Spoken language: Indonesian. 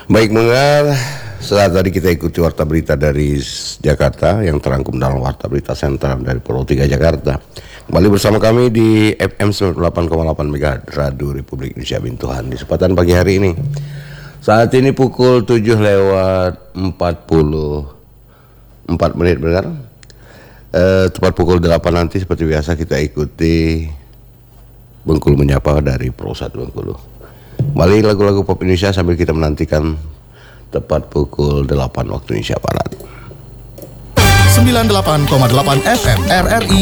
Baik mendengar, setelah tadi kita ikuti warta berita dari Jakarta yang terangkum dalam warta berita sentral dari Pro 3 Jakarta. Kembali bersama kami di FM 98,8 MHz Radio Republik Indonesia Bintuhan di kesempatan pagi hari ini. Saat ini pukul 7:44 benar. Tepat pukul 8 nanti seperti biasa kita ikuti Bengkulu Menyapa dari Pro 1 Bengkulu. Kembali lagu-lagu pop Indonesia sambil kita menantikan tepat pukul 8 waktu Indonesia Barat. 98,8 FM RRI